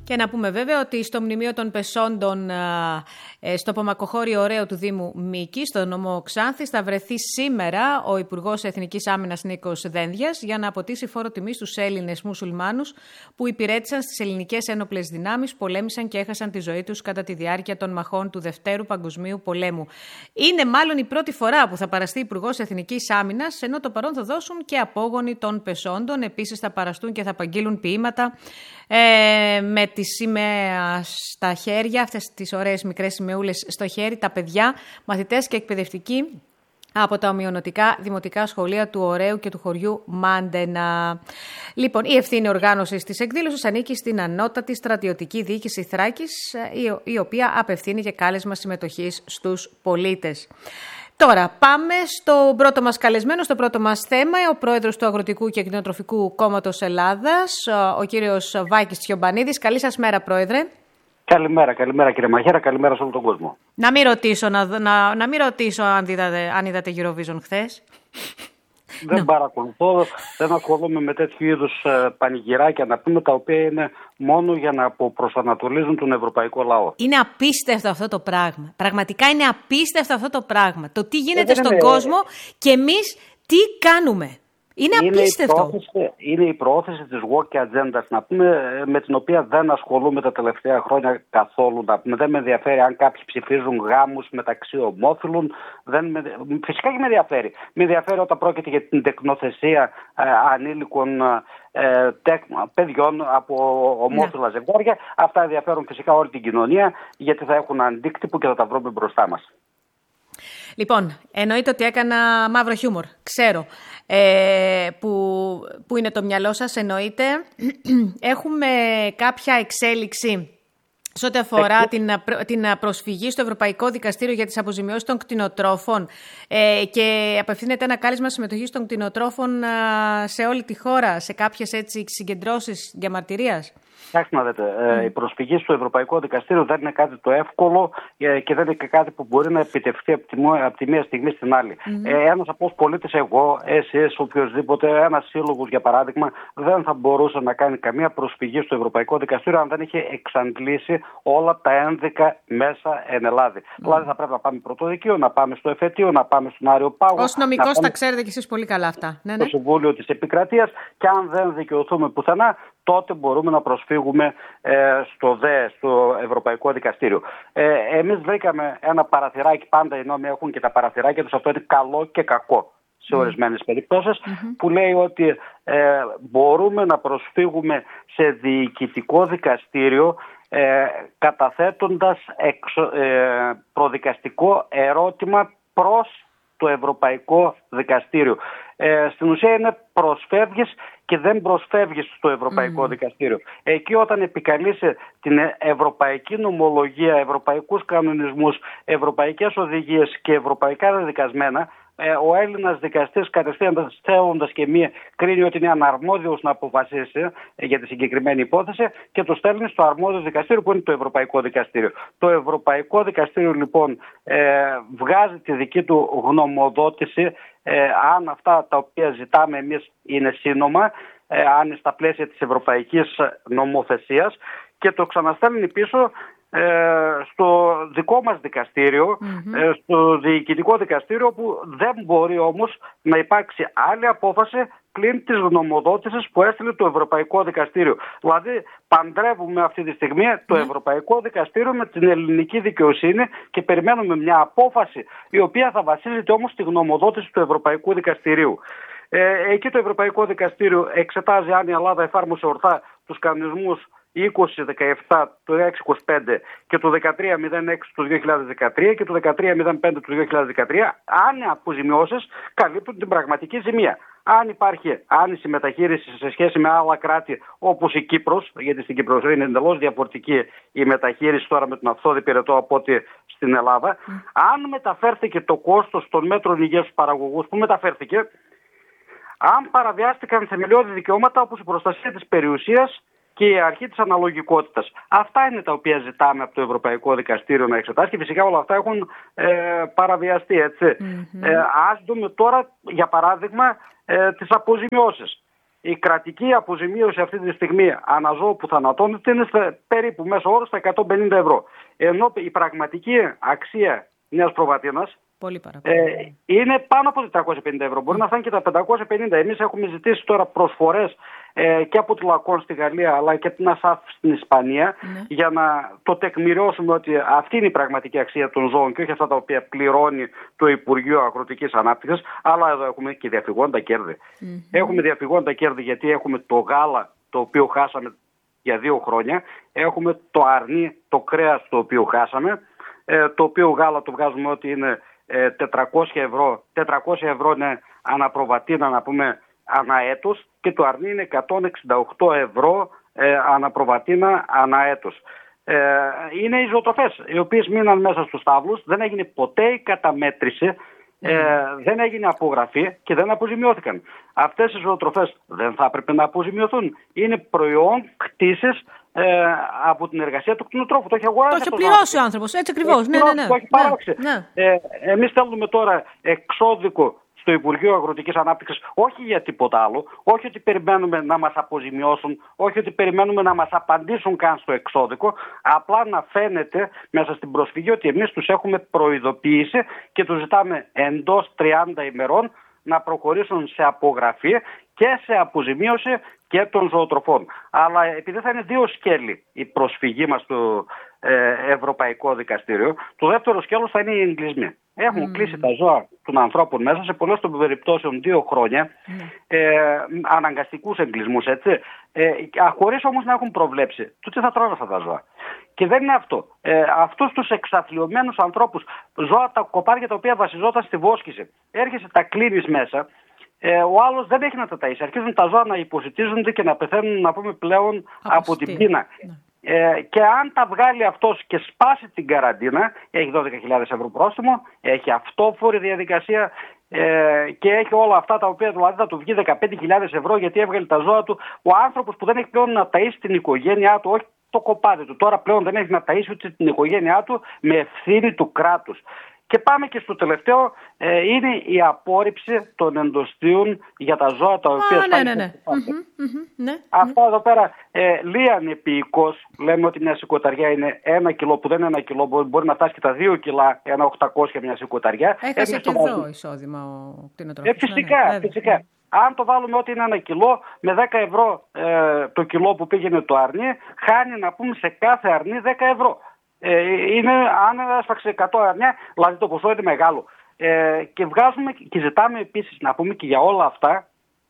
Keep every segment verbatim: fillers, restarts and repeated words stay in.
Και να πούμε βέβαια ότι στο μνημείο των πεσόντων στο Πομακοχώριο Ωραίο του Δήμου Μίκη, στο νομό Ξάνθης, θα βρεθεί σήμερα ο Υπουργός Εθνικής Άμυνας Νίκος Δένδιας για να αποτίσει φόρο τιμής στους Έλληνες μουσουλμάνους που υπηρέτησαν στις ελληνικές ένοπλες δυνάμεις, πολέμησαν και έχασαν τη ζωή τους κατά τη διάρκεια των μαχών του Δευτέρου Παγκοσμίου Πολέμου. Είναι μάλλον η πρώτη φορά που θα παραστεί Υπουργός Εθνικής Άμυνας, ενώ το παρόν θα δώσουν και απόγονοι των πεσόντων. Επίσης θα παραστούν και θα απαγγείλουν ποίηματα ε, με τη σημαία στα χέρια, αυτές τις ωραίες μικρές σημεούλες στο χέρι, τα παιδιά, μαθητές και εκπαιδευτικοί από τα ομοιονοτικά δημοτικά σχολεία του Ωραίου και του χωριού Μάντενα. Λοιπόν, η ευθύνη οργάνωσης της εκδήλωσης ανήκει στην Ανώτατη Στρατιωτική Διοίκηση Θράκης, η οποία απευθύνει και κάλεσμα συμμετοχής στους πολίτες. Τώρα πάμε στο πρώτο μας καλεσμένο, στο πρώτο μας θέμα, ο πρόεδρος του Αγροτικού και Κτηνοτροφικού Κόμματος Ελλάδας, ο κύριος Βάκης Τσιομπανίδης. Καλή σας μέρα, πρόεδρε. Καλημέρα, καλημέρα κύριε Μαχαίρα, καλημέρα σε όλο τον κόσμο. Να μην ρωτήσω, να, να, να μην ρωτήσω αν είδατε, αν είδατε Eurovision χθες. Δεν no. παρακολουθώ, δεν ασχολούμαι με τέτοιου είδους ε, πανηγυράκια, να πούμε, τα οποία είναι μόνο για να προσανατολίζουν τον ευρωπαϊκό λαό. Είναι απίστευτο αυτό το πράγμα. Πραγματικά είναι απίστευτο αυτό το πράγμα. Το τι γίνεται ε, στον είναι... κόσμο και εμείς τι κάνουμε. Είναι, είναι απίστευτο. Η πρόθεση, είναι η προώθηση της woke ατζέντας, να πούμε, με την οποία δεν ασχολούμαι τα τελευταία χρόνια καθόλου. Να πούμε. Δεν με ενδιαφέρει αν κάποιοι ψηφίζουν γάμους μεταξύ ομόφυλων. Δεν με, φυσικά και με ενδιαφέρει. Με ενδιαφέρει όταν πρόκειται για την τεκνοθεσία ε, ανήλικων ε, τεκ, παιδιών από ομόφυλα ναι. ζευγάρια. Αυτά ενδιαφέρουν φυσικά όλη την κοινωνία, γιατί θα έχουν αντίκτυπο και θα τα βρούμε μπροστά μας. Λοιπόν, εννοείται ότι έκανα μαύρο χιούμορ, ξέρω ε, που, που είναι το μυαλό σας, εννοείται. Έχουμε κάποια εξέλιξη σε ό,τι αφορά την, την προσφυγή στο Ευρωπαϊκό Δικαστήριο για τις αποζημιώσεις των κτηνοτρόφων ε, και απευθύνεται ένα κάλεσμα συμμετοχής των κτηνοτρόφων ε, σε όλη τη χώρα, σε κάποιες έτσι συγκεντρώσεις διαμαρτυρίας. Κοιτάξτε να δείτε, mm. η προσφυγή στο Ευρωπαϊκό Δικαστήριο δεν είναι κάτι το εύκολο και δεν είναι και κάτι που μπορεί να επιτευχθεί από τη, από τη μία στιγμή στην άλλη. Mm. Ε, ένας απλός πολίτης, εγώ, εσείς, οποιοδήποτε, ένας σύλλογος για παράδειγμα, δεν θα μπορούσε να κάνει καμία προσφυγή στο Ευρωπαϊκό Δικαστήριο αν δεν είχε εξαντλήσει όλα τα ένδικα μέσα εν Ελλάδη. Mm. Δηλαδή θα πρέπει να πάμε πρωτοδικείο, να πάμε στο εφετείο, να πάμε στον Άριο Πάγο. Ως νομικός τα ξέρετε κι εσείς πολύ καλά αυτά. Ναι, ναι. Στο Συμβούλιο της Επικρατείας, και αν δεν δικαιωθούμε πουθενά, τότε μπορούμε να προσφύγουμε ε, στο ΔΕ, στο Ευρωπαϊκό Δικαστήριο. Ε, εμείς βρήκαμε ένα παραθυράκι, πάντα οι νόμοι έχουν και τα παραθυράκια τους, αυτό είναι καλό και κακό σε ορισμένες mm. περιπτώσεις, mm-hmm. που λέει ότι ε, μπορούμε να προσφύγουμε σε διοικητικό δικαστήριο ε, καταθέτοντας εξο, ε, προδικαστικό ερώτημα προς το Ευρωπαϊκό Δικαστήριο. Ε, στην ουσία είναι προσφεύγεις και δεν προσφεύγεις στο Ευρωπαϊκό mm. Δικαστήριο. Εκεί όταν επικαλείσαι την ευρωπαϊκή νομολογία, ευρωπαϊκούς κανονισμούς, ευρωπαϊκές οδηγίες και ευρωπαϊκά δεδικασμένα, ο Έλληνας δικαστής κατευθείαν στέλνοντας και μία κρίνει ότι είναι αναρμόδιος να αποφασίσει για τη συγκεκριμένη υπόθεση και το στέλνει στο αρμόδιο δικαστήριο που είναι το Ευρωπαϊκό Δικαστήριο. Το Ευρωπαϊκό Δικαστήριο λοιπόν ε, βγάζει τη δική του γνωμοδότηση ε, αν αυτά τα οποία ζητάμε εμείς είναι σύνομα, ε, αν είναι στα πλαίσια της ευρωπαϊκής νομοθεσίας, και το ξαναστέλνει πίσω στο δικό μας δικαστήριο, mm-hmm. στο διοικητικό δικαστήριο, που δεν μπορεί όμως να υπάρξει άλλη απόφαση πλην της γνωμοδότησης που έστειλε το Ευρωπαϊκό Δικαστήριο. Δηλαδή παντρεύουμε αυτή τη στιγμή το mm. Ευρωπαϊκό Δικαστήριο με την ελληνική δικαιοσύνη και περιμένουμε μια απόφαση η οποία θα βασίζεται όμως στη γνωμοδότηση του Ευρωπαϊκού Δικαστηρίου. Ε, εκεί το Ευρωπαϊκό Δικαστήριο εξετάζει αν η Ελλάδα εφάρμοσε ορθά τους κανονισμούς είκοσι δεκαεπτά του έξι είκοσι πέντε και του δεκατρία μηδέν έξι του δύο χιλιάδες δεκατρία και του δεκατρία μηδέν πέντε του δύο χιλιάδες δεκατρία, αν οι αποζημιώσεις καλύπτουν την πραγματική ζημία. Αν υπάρχει άνηση μεταχείριση σε σχέση με άλλα κράτη όπως η Κύπρος, γιατί στην Κύπρο είναι εντελώς διαφορετική η μεταχείριση τώρα με τον αυθόδη πυρετό από ό,τι στην Ελλάδα, mm. αν μεταφέρθηκε το κόστος των μέτρων υγείας στους παραγωγούς, που μεταφέρθηκε, αν παραβιάστηκαν θεμελιώδη δικαιώματα όπως η προστασία της περιουσίας και η αρχή της αναλογικότητας. Αυτά είναι τα οποία ζητάμε από το Ευρωπαϊκό Δικαστήριο να εξετάσει και φυσικά όλα αυτά έχουν ε, παραβιαστεί, έτσι. Mm-hmm. Ε, ας δούμε τώρα, για παράδειγμα, ε, τις αποζημιώσεις. η κρατική αποζημίωση αυτή τη στιγμή αναζώου που θανατώνεται είναι στα, περίπου μέσω όρο στα εκατόν πενήντα ευρώ. Ενώ η πραγματική αξία μιας προβατίνας ε, είναι πάνω από τετρακόσια πενήντα ευρώ. Μπορεί mm. να φτάνει και τα πεντακόσια πενήντα. Εμείς έχουμε ζητήσει τώρα προσφορές ε, και από τη Λακόν στη Γαλλία αλλά και την ΑΣΑΦ στην Ισπανία mm. για να το τεκμηριώσουμε ότι αυτή είναι η πραγματική αξία των ζώων και όχι αυτά τα οποία πληρώνει το Υπουργείο Αγροτικής Ανάπτυξης. Αλλά εδώ έχουμε και διαφυγόντα κέρδη. Mm-hmm. Έχουμε διαφυγόντα κέρδη γιατί έχουμε το γάλα το οποίο χάσαμε για δύο χρόνια. Έχουμε το αρνί, το κρέας το οποίο χάσαμε. Ε, το οποίο γάλα το βγάζουμε ότι είναι ε, τετρακόσια ευρώ. τετρακόσια ευρώ είναι αναπροβατίνα να πούμε ανά έτος και το αρνί είναι εκατόν εξήντα οκτώ ευρώ ε, αναπροβατίνα ανά έτος. Ε, είναι οι ζωοτροφές οι οποίες μείναν μέσα στους στάβλους, δεν έγινε ποτέ η καταμέτρηση, ε, δεν έγινε απογραφή και δεν αποζημιώθηκαν. Αυτές οι ζωοτροφές δεν θα έπρεπε να αποζημιωθούν. Είναι προϊόν κτήσης ε, από την εργασία του κτηνοτρόφου. Το έχει αγοράσει. Το έχει πληρώσει ο άνθρωπος, έτσι ακριβώς. Ναι, ναι, ναι. Το έχει παράξει. Ναι, ναι. Ε, εμείς στέλνουμε τώρα εξώδικο στο Υπουργείο Αγροτικής Ανάπτυξης, όχι για τίποτα άλλο, όχι ότι περιμένουμε να μας αποζημιώσουν, όχι ότι περιμένουμε να μας απαντήσουν καν στο εξώδικο, απλά να φαίνεται μέσα στην προσφυγή ότι εμείς τους έχουμε προειδοποιήσει και τους ζητάμε εντός τριάντα ημερών να προχωρήσουν σε απογραφή και σε αποζημίωση και των ζωοτροφών. Αλλά επειδή θα είναι δύο σκέλη η προσφυγή μας στο ε, Ευρωπαϊκό Δικαστήριο, το δεύτερο σκέλος θα είναι οι εγκλισμοί. Έχουν mm. κλείσει τα ζώα των ανθρώπων μέσα σε πολλές των περιπτώσεων δύο χρόνια, mm. ε, αναγκαστικούς εγκλισμούς, έτσι, ε, χωρίς όμως να έχουν προβλέψει το τι θα τρώνε αυτά τα ζώα. Και δεν είναι αυτό. Ε, αυτούς τους εξαθλιωμένους ανθρώπους, ζώα, τα κοπάρια τα οποία βασιζόταν στη βόσκηση, έρχεσαι, τα κλείνεις μέσα. Ε, ο άλλος δεν έχει να τα ταΐσει. Αρχίζουν τα ζώα να υποσιτίζονται και να πεθαίνουν, να πούμε, πλέον από, από την πείνα. Ναι. Ε, και αν τα βγάλει αυτός και σπάσει την καραντίνα, έχει δώδεκα χιλιάδες ευρώ πρόστιμο, έχει αυτόφορη διαδικασία ε, και έχει όλα αυτά τα οποία δηλαδή θα του βγει δεκαπέντε χιλιάδες ευρώ γιατί έβγαλε τα ζώα του. Ο άνθρωπος που δεν έχει πλέον να ταΐσει την οικογένειά του, όχι το κοπάδι του, τώρα πλέον δεν έχει να ταΐσει ούτε την οικογένειά του με ευθύνη του κράτους. Και πάμε και στο τελευταίο, ε, είναι η απόρριψη των εντοστίων για τα ζώα τα οποία... Α, ναι, ναι, ναι. Mm-hmm, mm-hmm, ναι. Αυτά εδώ πέρα ε, λίαν επίοικος, λέμε ότι μια σηκωταριά είναι ένα κιλό, που δεν είναι ένα κιλό, μπορεί να φτάσει και τα δύο κιλά, ένα οκτακόσια μια σηκωταριά. Έχασε και εδώ εισόδημα ο κτηνοτρόφος. Ε, φυσικά, ναι, ναι, φυσικά. Ναι. Αν το βάλουμε ότι είναι ένα κιλό, με δέκα ευρώ ε, το κιλό που πήγαινε το αρνί, χάνει να πούμε σε κάθε αρνί δέκα ευρώ. Ε, είναι, αν έσφαξε εκατό αρνιά, δηλαδή το ποσό είναι μεγάλο. Ε, και βγάζουμε και ζητάμε επίσης να πούμε και για όλα αυτά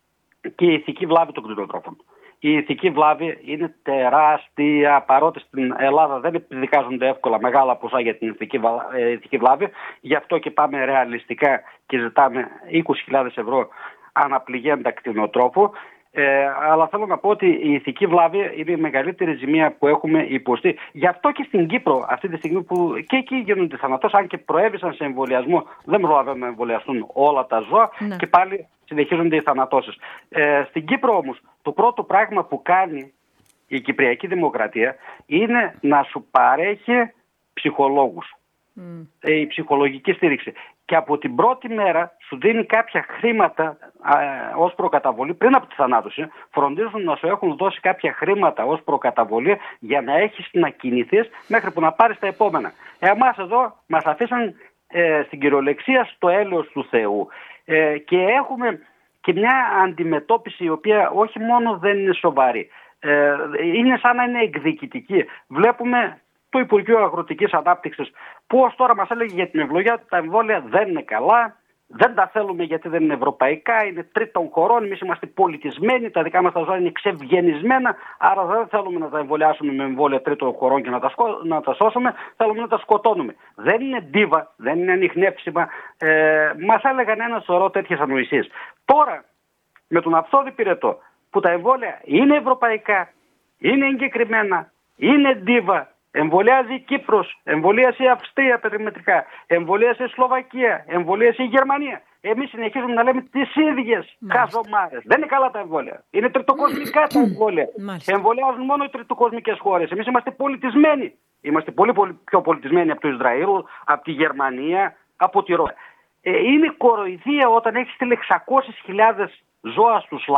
και η ηθική βλάβη των κτηνοτρόφων. Η ηθική βλάβη είναι τεράστια, παρότι στην Ελλάδα δεν επιδικάζονται εύκολα μεγάλα ποσά για την ηθική, ε, ηθική βλάβη. Γι' αυτό και πάμε ρεαλιστικά και ζητάμε είκοσι χιλιάδες ευρώ αναπληγέντα κτηνοτρόφου. Ε, αλλά θέλω να πω ότι η ηθική βλάβη είναι η μεγαλύτερη ζημία που έχουμε υποστεί. Γι' αυτό και στην Κύπρο, αυτή τη στιγμή που και εκεί γίνονται θανατός, αν και προέβησαν σε εμβολιασμό, δεν προλαβαίνουν να εμβολιαστούν όλα τα ζώα, ναι. Και πάλι συνεχίζονται οι θανατώσεις. Ε, στην Κύπρο όμως, το πρώτο πράγμα που κάνει η Κυπριακή Δημοκρατία είναι να σου παρέχει ψυχολόγους. Mm. Ε, η ψυχολογική στήριξη. Και από την πρώτη μέρα σου δίνει κάποια χρήματα ε, ως προκαταβολή πριν από τη θανάτωση. Φροντίζουν να σου έχουν δώσει κάποια χρήματα ως προκαταβολή για να έχεις να κινηθείς μέχρι που να πάρεις τα επόμενα. Εμάς εδώ μας αφήσαν ε, στην κυριολεξία στο έλεος του Θεού. Ε, και έχουμε και μια αντιμετώπιση η οποία όχι μόνο δεν είναι σοβαρή. Ε, είναι σαν να είναι εκδικητική. Βλέπουμε το Υπουργείο Αγροτικής Ανάπτυξης που ως τώρα μας έλεγε για την ευλογία ότι τα εμβόλια δεν είναι καλά, δεν τα θέλουμε γιατί δεν είναι ευρωπαϊκά, είναι τρίτων χωρών, εμείς είμαστε πολιτισμένοι, τα δικά μας τα ζώα είναι ξευγενισμένα, άρα δεν θέλουμε να τα εμβολιάσουμε με εμβόλια τρίτων χωρών και να τα, σκο... να τα σώσουμε, θέλουμε να τα σκοτώνουμε. Δεν είναι ντίβα, δεν είναι ανιχνεύσιμα, ε, μας έλεγαν ένα σωρό τέτοιες ανοησίες. Τώρα με τον Αυθόδη Πυρετό που τα εμβόλια είναι ευρωπαϊκά, είναι εγκεκριμένα, είναι ντίβα, εμβολιάζει η Κύπρος, εμβολίασε η Αυστρία περιμετρικά, εμβολίασε η Σλοβακία, εμβολίασε η Γερμανία. Εμείς συνεχίζουμε να λέμε τις ίδιες χαζομάρες. Δεν είναι καλά τα εμβόλια. Είναι τριτοκοσμικά τα εμβόλια. Εμβολιάζουν μόνο οι τριτοκοσμικές χώρες. Εμείς είμαστε πολιτισμένοι. Είμαστε πολύ, πολύ πιο πολιτισμένοι από το Ισραήλ, από τη Γερμανία, από τη Ρώσια. Ε, είναι κοροϊδία όταν έχεις στείλει εξακόσιες χιλιάδες ζώα στους